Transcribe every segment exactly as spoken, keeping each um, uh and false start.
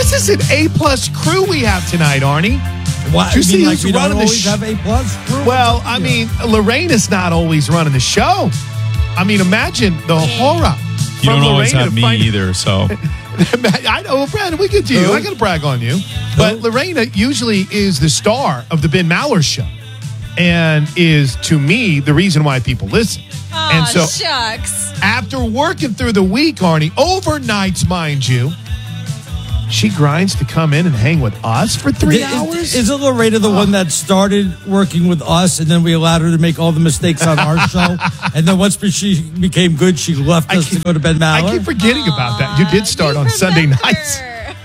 This is an A-plus crew we have tonight, Arnie. What? Did you see mean, who's like we running don't the always sh- have A plus crew? Well, I mean, Lorraine is not always running the show. I mean, imagine the horror. You don't always Lorraine have to me find- either, so. I know, Brad, we get to you. I got to brag on you. But Lorena usually is the star of the Ben Maller show and is, to me, the reason why people listen. Aw, and so shucks. after working through the week, Arnie, overnights, mind you, she grinds to come in and hang with us for three Is- hours? Isn't Loretta the one that started working with us, and then we allowed her to make all the mistakes on our show? And then once she became good, she left I us keep- to go to Ben Maller? I keep forgetting about that. You did start We on Sunday remember. nights.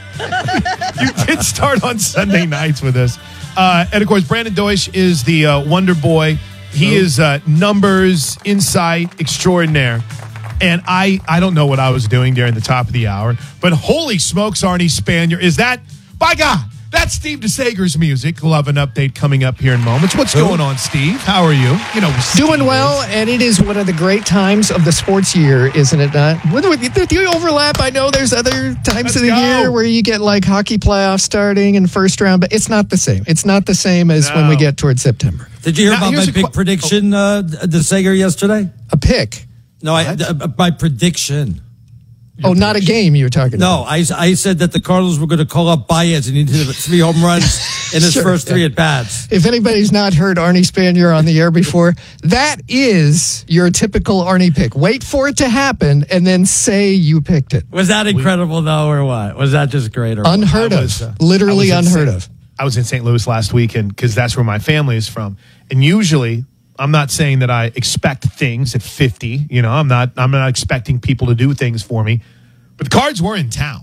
You did start on Sunday nights with us. Uh, and, of course, Brandon Deutsch is the uh, Wonder Boy. He is uh, numbers, insight extraordinaire. And I, I don't know what I was doing during the top of the hour, but holy smokes, Arnie Spanier. Is that, by God, that's Steve DeSager's music. We'll have an update coming up here in moments. What's going on, Steve? How are you? You know, Steve Doing well, is. and it is one of the great times of the sports year, isn't it not? With, with the, the overlap, I know there's other times Let's of the go. year where you get like hockey playoffs starting and first round, but it's not the same. It's not the same as when we No. get towards September. Did you hear Now, about here's my a big qu- prediction, uh, DeSager, yesterday? A pick. No, I, uh, my prediction. Oh, not a game you were talking No, about. I, I said that the Cardinals were going to call up Baez and he did three home runs in his Sure, first three yeah. at bats. If anybody's not heard Arnie Spanier on the air before, that is your typical Arnie pick. Wait for it to happen and then say you picked it. Was that incredible, though, or what? Was that just great? Or what? Unheard I of. was, uh, Literally I was in unheard Saint- of. I was in Saint Louis last weekend because that's where my family is from. And usually, I'm not saying that I expect things at fifty. You know, I'm not. I'm not expecting people to do things for me. But the Cards were in town,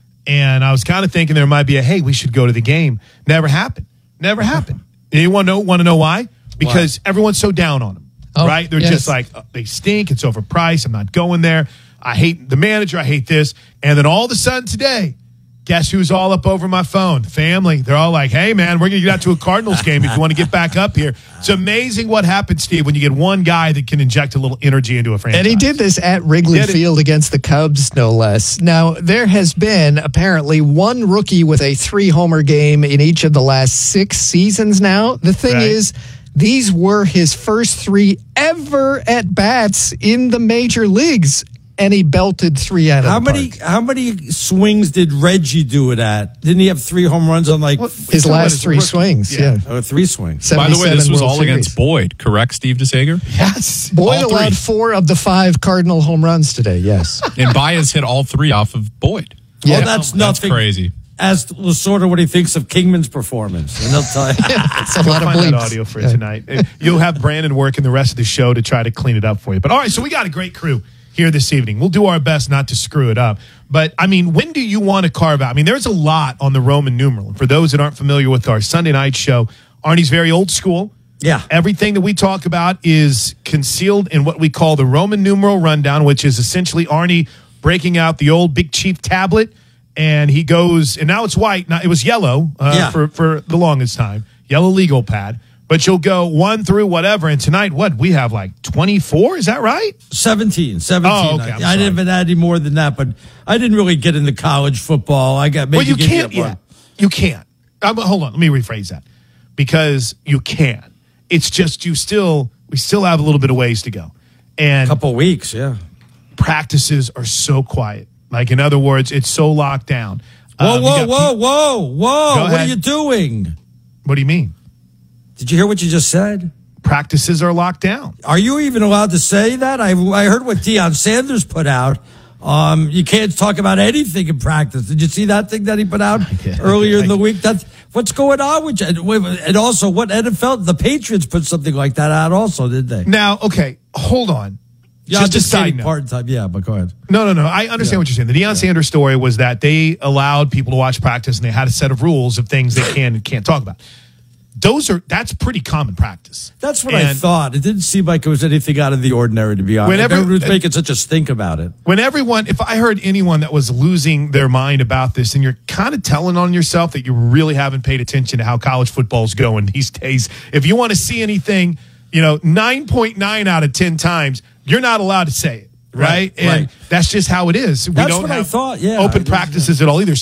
and I was kind of thinking there might be a hey, we should go to the game. Never happened. Never happened. And you want to know? Want to know why? Because everyone's so down on them, Oh, right? They're yes. just like uh, they stink. It's overpriced. I'm not going there. I hate the manager. I hate this. And then all of a sudden today, guess who's all up over my phone? Family. They're all like, hey, man, we're going to get out to a Cardinals game if you want to get back up here. It's amazing what happens, Steve, when you get one guy that can inject a little energy into a franchise. And he did this at Wrigley Did it. Field against the Cubs, no less. Now, there has been apparently one rookie with a three-homer game in each of the last six seasons now. The thing Right. is, these were his first three ever at-bats in the major leagues, and he belted three out of How the many park. how many swings did Reggie do it at? Didn't he have three home runs on like His So what last is a three rookie? swings, Yeah. yeah. oh, three swings? By the way, this seventy-seven was World all Series. against Boyd, correct, Steve DeSager? Yes. Boyd all allowed three. four of the five Cardinal home runs today, yes. And Baez hit all three off of Boyd. Well, Yeah. that's That's nothing. crazy. Ask Lasorda what he thinks of Kingman's performance, and they'll tell you. It's a lot of Find that bleeps. audio for Yeah. tonight. And You'll have Brandon working the rest of the show to try to clean it up for you. But all right, so we got a great crew here this evening. We'll do our best not to screw it up. But, I mean, when do you want to carve out? I mean, there's a lot on the Roman numeral. And for those that aren't familiar with our Sunday night show, Arnie's very old school. Yeah. Everything that we talk about is concealed in what we call the Roman numeral rundown, which is essentially Arnie breaking out the old Big Chief tablet. And he goes, and now it's white. Now, it was yellow uh, Yeah. for, for the longest time, yellow legal pad. But you'll go one through whatever. And tonight, what? We have like twenty-four? Is that right? seventeen, seventeen. Oh, okay, I'm I, I didn't even add any more than that, but I didn't really get into college football. I got maybe Well, you give can't. up one. Yeah, you can't. Um, hold on. Let me rephrase that. Because you can. It's just you still, we still have a little bit of ways to go. And Couple weeks, yeah. practices are so quiet. Like, in other words, it's so locked down. Whoa, Um, you whoa, got whoa, pe- whoa, whoa! Go What are ahead. you doing? What do you mean? Did you hear what you just said? Practices are locked down. Are you even allowed to say that? I I heard what Deion Sanders put out. Um, you can't talk about anything in practice. Did you see that thing that he put out did. earlier in the I- week? That's what's going on with you. And, and also, what N F L? The Patriots put something like that out, also, did they? Now, okay, hold on. Yeah, just I'm a side kidding, note. part time. Yeah, but go ahead. No, no, no. I understand what you're saying. The Deion Sanders story was that they allowed people to watch practice and they had a set of rules of things they can and can't talk about. Those are that's pretty common practice. That's what I And thought. It didn't seem like it was anything out of the ordinary, to be honest. Whenever- Everyone was making such a stink about it. When everyone, if I heard anyone that was losing their mind about this, and you're kind of telling on yourself that you really haven't paid attention to how college football's going these days. If you want to see anything, you know, nine point nine out of ten times, you're not allowed to say it. Right. Right, and right. that's just how it is. We That's don't what I have thought, yeah. open I- practices at all either. So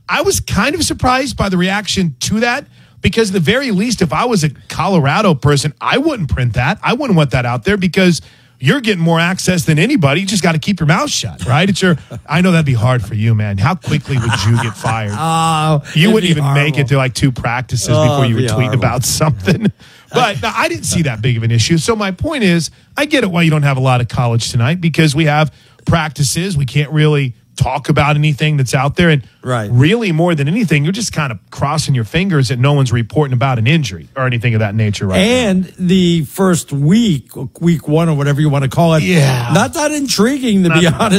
I was kind of surprised by the reaction to that because at the very least, if I was a Colorado person, I wouldn't print that. I wouldn't want that out there because you're getting more access than anybody. You just got to keep your mouth shut, right? It's your. I know that'd be hard for you, man. How quickly would you get fired? Oh, you it'd wouldn't be even horrible. make it to like two practices Oh, before you were it'd be tweeting horrible. about something. But no, I didn't see that big of an issue. So my point is, I get it why you don't have a lot of college tonight because we have practices. We can't really talk about anything that's out there. And Right. really, more than anything, you're just kind of crossing your fingers that no one's reporting about an injury or anything of that nature right now. And the first week, week one or whatever you want to call it, Yeah. not that intriguing to be Not- honest.